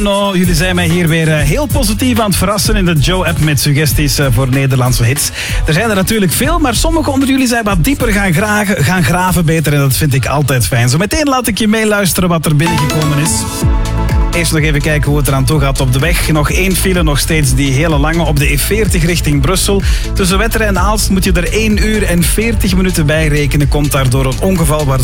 No. Jullie zijn mij hier weer heel positief aan het verrassen in de Joe-app met suggesties voor Nederlandse hits. Er zijn er natuurlijk veel, maar sommigen onder jullie zijn wat dieper gaan graven beter en dat vind ik altijd fijn. Zo meteen laat ik je meeluisteren wat er binnengekomen is. Eerst nog even kijken hoe het eraan toe gaat op de weg. Nog 1 file, nog steeds die hele lange op de E40 richting Brussel. Tussen Wetteren en Aalst moet je er 1 uur en 40 minuten bij rekenen. Komt daardoor een ongeval waardoor